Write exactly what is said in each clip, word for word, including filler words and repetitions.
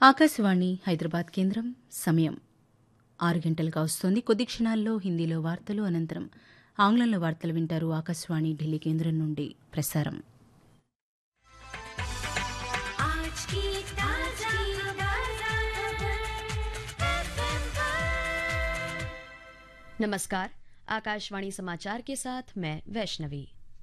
ఆకాశవాణి హైదరాబాద్ కేంద్రం సమయం ఆరు గంటలుగా వస్తోంది. కొద్ది క్షణాల్లో హిందీలో వార్తలు, అనంతరం ఆంగ్లంలో వార్తలు వింటారు. ఆకాశవాణి ఢిల్లీ కేంద్రం నుండి ప్రసారం. नमस्कार, आकाशवाणी समाचार के साथ मैं वैष्णवी।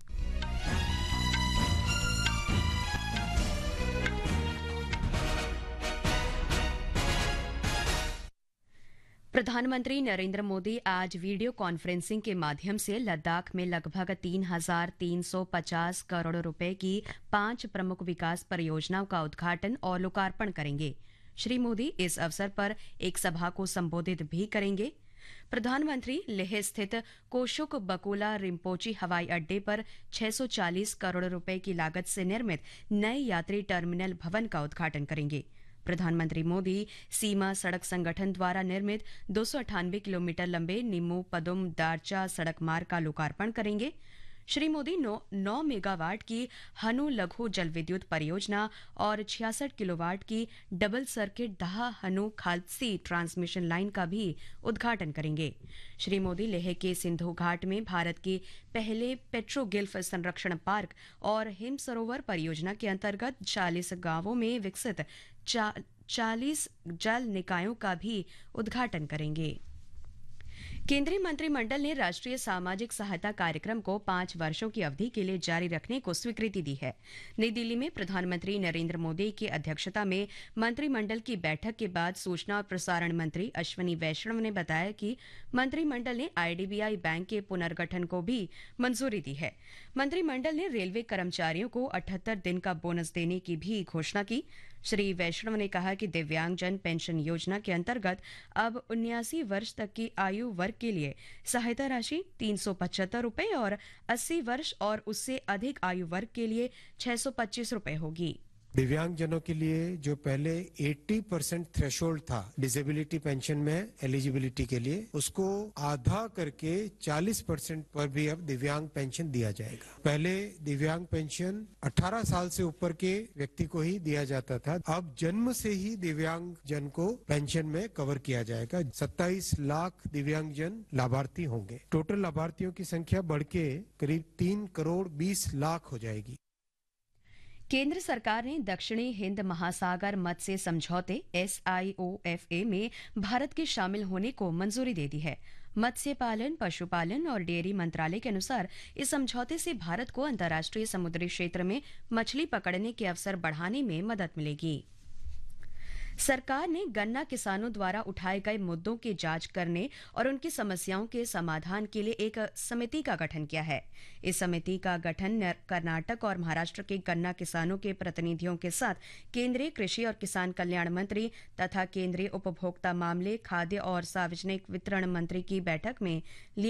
प्रधानमंत्री नरेंद्र मोदी आज वीडियो कॉन्फ्रेंसिंग के माध्यम से लद्दाख में लगभग तीन हजार तीन सौ पचास करोड़ रुपए की पांच प्रमुख विकास परियोजनाओं का उद्घाटन और लोकार्पण करेंगे। श्री मोदी इस अवसर पर एक सभा को संबोधित भी करेंगे। प्रधानमंत्री लेह स्थित कोशुक बकुला रिम्पोची हवाई अड्डे पर छह सौ चालीस करोड़ रुपए की लागत से निर्मित नए यात्री टर्मिनल भवन का उद्घाटन करेंगे। प्रधानमंत्री मोदी सीमा सड़क संगठन द्वारा निर्मित दो सौ अट्ठानवे किलोमीटर लंबे निम्मू पदुम दारचा सड़क मार्ग का लोकार्पण करेंगे। श्री मोदी नौ, नौ मेगावाट की हनु लघु जल विद्युत परियोजना और छियासठ किलोवाट की डबल सर्किट दाह हनु खालसी ट्रांसमिशन लाइन का भी उद्घाटन करेंगे। श्री मोदी लेह के सिंधु घाट में भारत के पहले पेट्रोगिल्फ संरक्षण पार्क और हिम सरोवर परियोजना के अंतर्गत चालीस गांवों में विकसित चा, चालीस जल निकायों का भी उद्घाटन करेंगे। केंद्रीय मंत्रिमंडल ने राष्ट्रीय सामाजिक सहायता कार्यक्रम को पांच वर्षों की अवधि के लिए जारी रखने को स्वीकृति दी है। नई दिल्ली में प्रधानमंत्री नरेंद्र मोदी की अध्यक्षता में मंत्रिमंडल की बैठक के बाद सूचना और प्रसारण मंत्री अश्विनी वैष्णव ने बताया कि मंत्रिमंडल ने आईडीबीआई बैंक के पुनर्गठन को भी मंजूरी दी है। मंत्रिमंडल ने रेलवे कर्मचारियों को अठहत्तर दिन का बोनस देने की भी घोषणा की। श्री वैष्णव ने कहा कि दिव्यांगजन पेंशन योजना के अंतर्गत अब उन्यासी वर्ष तक की आयु वर्ग के लिए सहायता राशि तीन सौ पचहत्तर रुपए और अस्सी वर्ष और उससे अधिक आयु वर्ग के लिए छह सौ पच्चीस रुपए होगी। दिव्यांगजनों के लिए जो पहले अस्सी परसेंट थ्रेशोल्ड था डिसेबिलिटी पेंशन में एलिजिबिलिटी के लिए, उसको आधा करके चालीस परसेंट पर भी अब दिव्यांग पेंशन दिया जाएगा। पहले दिव्यांग पेंशन अठारह साल से ऊपर के व्यक्ति को ही दिया जाता था, अब जन्म से ही दिव्यांग जन को पेंशन में कवर किया जाएगा। सत्ताईस लाख दिव्यांग जन लाभार्थी होंगे। टोटल लाभार्थियों की संख्या बढ़ के करीब तीन करोड़ बीस लाख हो जाएगी। केंद्र सरकार ने दक्षिणी हिंद महासागर मत्स्य समझौते S I O F A में भारत के शामिल होने को मंजूरी दे दी है। मत्स्य पालन, पशुपालन और डेयरी मंत्रालय के अनुसार इस समझौते से भारत को अंतर्राष्ट्रीय समुद्री क्षेत्र में मछली पकड़ने के अवसर बढ़ाने में मदद मिलेगी। सरकार ने गन्ना किसानों द्वारा उठाए गए मुद्दों की जांच करने और उनकी समस्याओं के समाधान के लिए एक समिति का गठन किया है। इस समिति का गठन कर्नाटक और महाराष्ट्र के गन्ना किसानों के प्रतिनिधियों के साथ केंद्रीय कृषि और किसान कल्याण मंत्री तथा केंद्रीय उपभोक्ता मामले, खाद्य और सार्वजनिक वितरण मंत्री की बैठक में लिया